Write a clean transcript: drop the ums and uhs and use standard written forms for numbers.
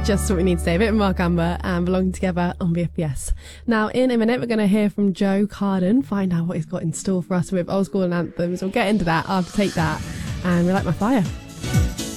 just what we need today. A bit of Mark Amber and Belong Together on VFBS. Now, in a minute, we're going to hear from Joe Carden, find out what he's got in store for us with old school and anthems. We'll get into that after Take That and We Light My Fire.